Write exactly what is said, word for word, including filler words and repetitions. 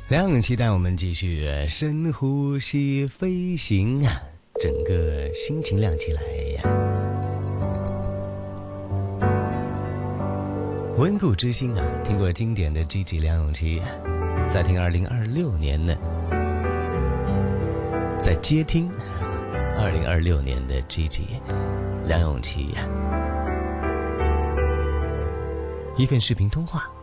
梁咏琪带我们继续深呼吸飞行，整个心情亮起来呀。温故知新啊，听过经典的 Gigi 梁咏琪，再听二零二六年呢，再接听二零二六年的 Gigi 梁咏琪，一份视频通话。